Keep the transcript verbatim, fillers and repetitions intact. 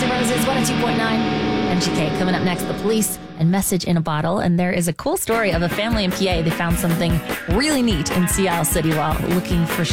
Guns N' Roses, one oh two point nine. M G K. Coming up next, the police and Message in a Bottle. And there is a cool story of a family in P A. They found something really neat in Sea Isle City while looking for